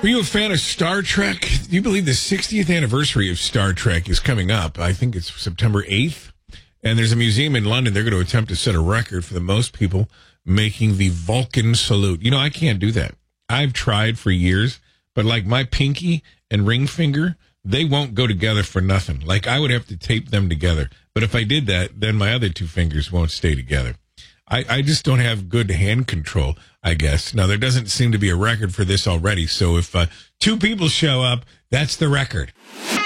Are you a fan of Star Trek? Do you believe the 60th anniversary of Star Trek is coming up? I think it's September 8th. And there's a museum in London. They're going to attempt to set a record for the most people making the Vulcan salute. You know, I can't do that. I've tried for years, but like my pinky and ring finger, they won't go together for nothing. Like I would have to tape them together. But if I did that, then my other two fingers won't stay together. I just don't have good hand control, I guess. Now, there doesn't seem to be a record for this already. So if two people show up, that's the record.